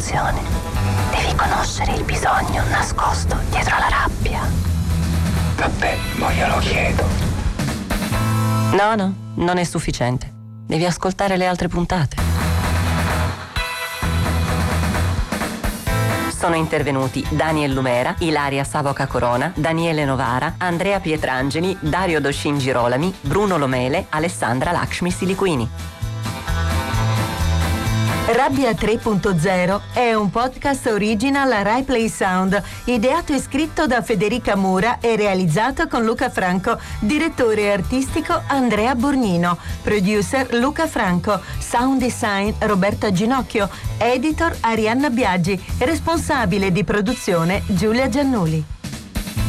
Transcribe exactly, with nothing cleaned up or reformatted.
emozioni. Devi conoscere il bisogno nascosto dietro la rabbia. Vabbè, mo glielo chiedo. No, no, non è sufficiente. Devi ascoltare le altre puntate. Sono intervenuti Daniel Lumera, Ilaria Savoca Corona, Daniele Novara, Andrea Pietrangeli, Dario Doscin Girolami, Bruno Lomele, Alessandra Lakshmi Siliquini. Rabbia tre punto zero è un podcast original Rai Play Sound, ideato e scritto da Federica Mura e realizzato con Luca Franco, direttore artistico Andrea Borgnino, producer Luca Franco, sound design Roberta Ginocchio, editor Arianna Biaggi, responsabile di produzione Giulia Giannuli.